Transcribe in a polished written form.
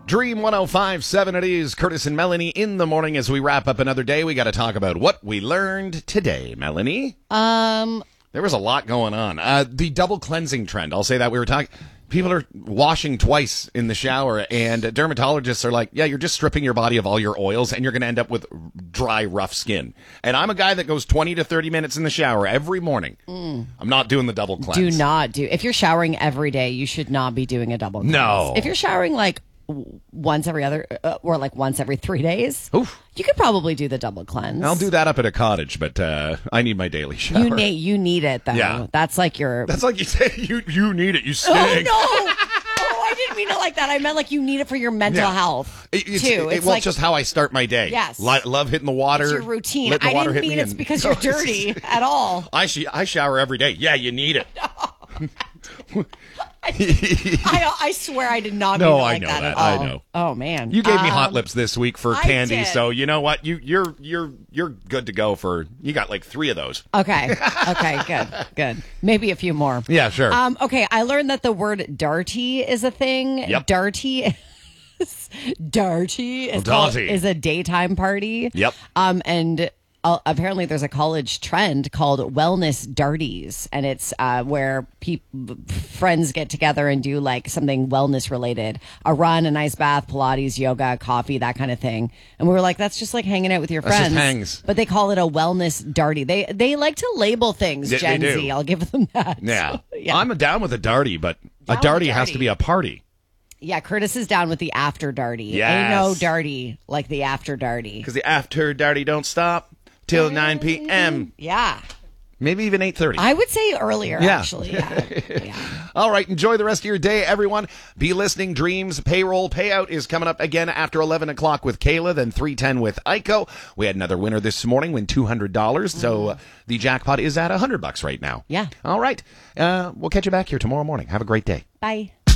Dream 105.7 it is. Curtis and Melanie in the morning as we wrap up another day. We got to talk about what we learned today, Melanie. There was a lot going on. The double cleansing trend. I'll say that. We were talking. People are washing twice in the shower, and dermatologists are like, yeah, you're just stripping your body of all your oils, and you're going to end up with dry, rough skin. And I'm a guy that goes 20 to 30 minutes in the shower every morning. I'm not doing the double cleanse. Do not do. If you're showering every day, you should not be doing a double cleanse. No. If you're showering like once every other, or like once every 3 days, Oof. you could probably do the double cleanse. I'll do that up at a cottage, but I need my daily shower. You need it, though. Yeah. That's like your... That's like you say, you need it, you stink. Oh, no! I didn't mean it like that. I meant like you need it for your mental health, too. It's like, just how I start my day. Yes. Love hitting the water. It's your routine. Let the I water didn't hit mean me it's in. because you're dirty at all. I shower every day. Yeah, you need it. I swear I did not mean it like that at all. I know. Oh, man. You gave me hot lips this week for I candy, did. so you know what? You're good to go for. You got like 3 of those. Okay, good. Maybe a few more. Yeah, sure. Okay, I learned that the word darty is a thing. Yep. Darty is a daytime party. Yep. And apparently there's a college trend called wellness darties, and it's where friends get together and do like something wellness related, a run, a nice bath, Pilates, yoga, coffee, that kind of thing. And we were like, that's just like hanging out with your That's friends. just hangs. But they call it a wellness darty. They like to label things, Yeah, Gen they do. Z. I'll give them that. Yeah. Yeah. I'm down with a darty, but a Down with darty has to darty. be a party. Yeah, Curtis is down with the after darty. Yes. Ain't no darty like the after darty. Because the after darty don't stop till 9 p.m. Yeah. Maybe even 8:30. I would say earlier, Yeah. actually. Yeah. All right, enjoy the rest of your day, everyone. Be listening. Dreams payroll payout is coming up again after 11 o'clock with Kayla, then 3:10 with Aiko. We had another winner this morning, win $200. So the jackpot is at $100 right now. Yeah. All right. We'll catch you back here tomorrow morning. Have a great day. Bye.